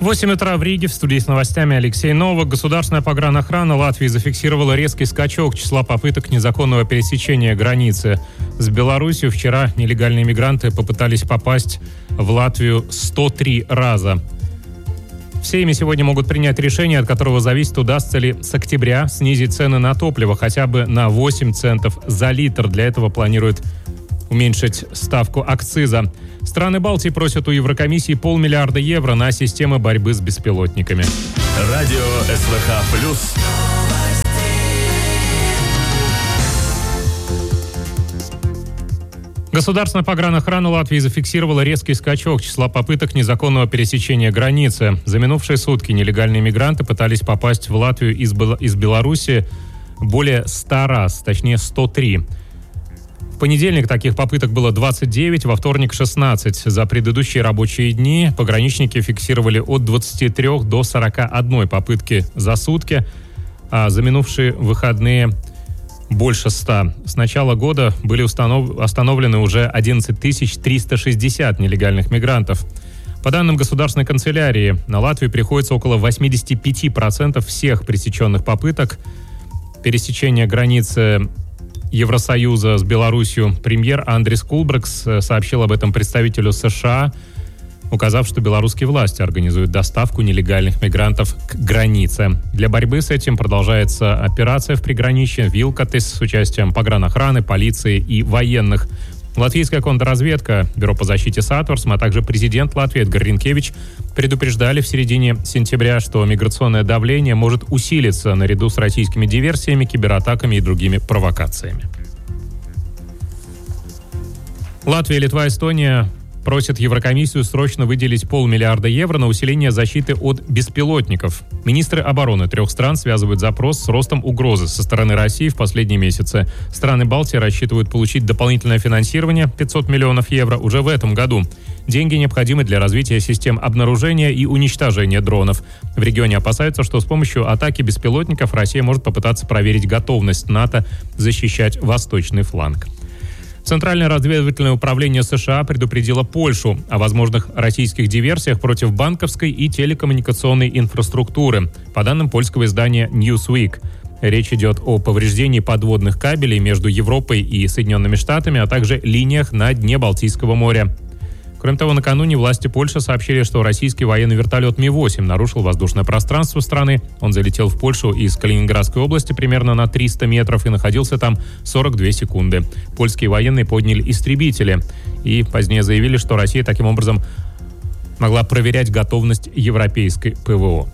8 утра в Риге. В студии с новостями Алексей Новак. Государственная погранохрана Латвии зафиксировала резкий скачок числа попыток незаконного пересечения границы с Беларусью. Вчера нелегальные мигранты попытались попасть в Латвию 103 раза. В Сейме сегодня могут принять решение, от которого зависит, удастся ли с октября снизить цены на топливо хотя бы на 8 центов за литр. Для этого планируют уменьшить ставку акциза. Страны Балтии просят у Еврокомиссии 500 миллиарда евро на системы борьбы с беспилотниками. Радио СВХ+. Государственная погранохрана Латвии зафиксировала резкий скачок числа попыток незаконного пересечения границы. За минувшие сутки нелегальные мигранты пытались попасть в Латвию из Беларуси более 100 раз, точнее 103. В понедельник таких попыток было 29, во вторник 16. За предыдущие рабочие дни пограничники фиксировали от 23 до 41 попытки за сутки, а за минувшие выходные больше 100. С начала года были остановлены уже 11 360 нелегальных мигрантов. По данным государственной канцелярии, на Латвию приходится около 85% всех пресеченных попыток пересечения границы Евросоюза с Беларусью. Премьер Андрис Кулбрекс сообщил об этом представителю США, указав, что белорусские власти организуют доставку нелегальных мигрантов к границе. Для борьбы с этим продолжается операция в приграничье «Вилкатис» с участием погранохраны, полиции и военных. Латвийская контрразведка, Бюро по защите Сатворсма, а также президент Латвии Эдгар Ринкевич предупреждали в середине сентября, что миграционное давление может усилиться наряду с российскими диверсиями, кибератаками и другими провокациями. Латвия, Литва, Эстония просят Еврокомиссию срочно выделить 500 миллиарда евро на усиление защиты от беспилотников. Министры обороны трех стран связывают запрос с ростом угрозы со стороны России в последние месяцы. Страны Балтии рассчитывают получить дополнительное финансирование 500 миллионов евро уже в этом году. Деньги необходимы для развития систем обнаружения и уничтожения дронов. В регионе опасаются, что с помощью атаки беспилотников Россия может попытаться проверить готовность НАТО защищать восточный фланг. Центральное разведывательное управление США предупредило Польшу о возможных российских диверсиях против банковской и телекоммуникационной инфраструктуры. По данным польского издания Newsweek, речь идет о повреждении подводных кабелей между Европой и Соединенными Штатами, а также линиях на дне Балтийского моря. Кроме того, накануне власти Польши сообщили, что российский военный вертолет Ми-8 нарушил воздушное пространство страны. Он залетел в Польшу из Калининградской области примерно на 300 метров и находился там 42 секунды. Польские военные подняли истребители и позднее заявили, что Россия таким образом могла проверять готовность европейской ПВО.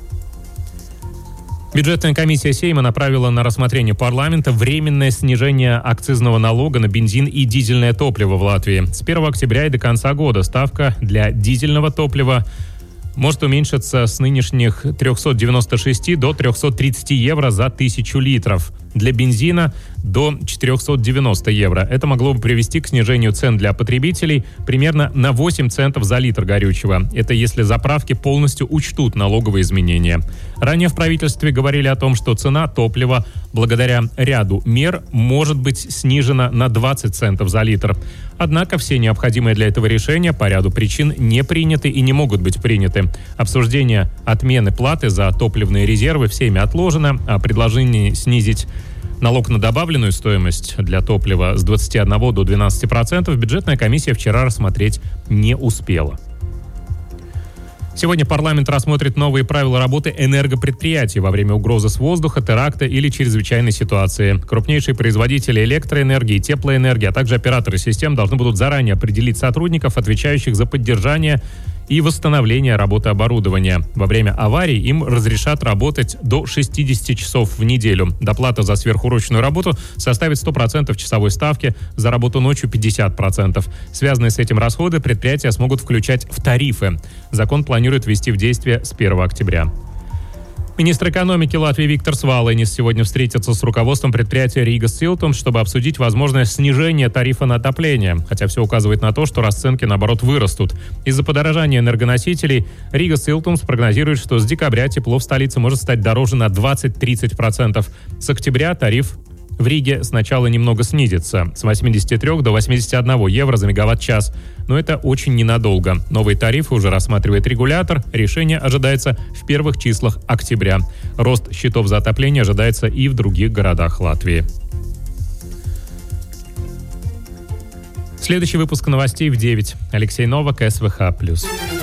Бюджетная комиссия Сейма направила на рассмотрение парламента временное снижение акцизного налога на бензин и дизельное топливо в Латвии. С 1 октября и до конца года ставка для дизельного топлива может уменьшиться с нынешних 396 до 330 евро за 1000 литров. Для бензина до 490 евро. Это могло бы привести к снижению цен для потребителей примерно на 8 центов за литр горючего. Это если заправки полностью учтут налоговые изменения. Ранее в правительстве говорили о том, что цена топлива благодаря ряду мер может быть снижена на 20 центов за литр. Однако все необходимые для этого решения по ряду причин не приняты и не могут быть приняты. Обсуждение отмены платы за топливные резервы в Сейме отложено, а предложение снизить налог на добавленную стоимость для топлива с 21 до 12% бюджетная комиссия вчера рассмотреть не успела. Сегодня парламент рассмотрит новые правила работы энергопредприятий во время угрозы с воздуха, теракта или чрезвычайной ситуации. Крупнейшие производители электроэнергии, теплоэнергии, а также операторы систем должны будут заранее определить сотрудников, отвечающих за поддержание и восстановление работы оборудования. Во время аварий им разрешат работать до 60 часов в неделю. Доплата за сверхурочную работу составит 100% часовой ставки, за работу ночью 50%. Связанные с этим расходы предприятия смогут включать в тарифы. Закон планирует ввести в действие с 1 октября. Министр экономики Латвии Виктор Свалайнис сегодня встретится с руководством предприятия Рига Силтумс, чтобы обсудить возможное снижение тарифа на отопление. Хотя все указывает на то, что расценки, наоборот, вырастут. Из-за подорожания энергоносителей Рига Силтумс прогнозирует, что с декабря тепло в столице может стать дороже на 20-30%. С октября тариф В Риге сначала немного снизится с 83 до 81 евро за мегаватт-час. Но это очень ненадолго. Новые тарифы уже рассматривает регулятор. Решение ожидается в первых числах октября. Рост счетов за отопление ожидается и в других городах Латвии. Следующий выпуск новостей в 9. Алексей Новак, СВХ+.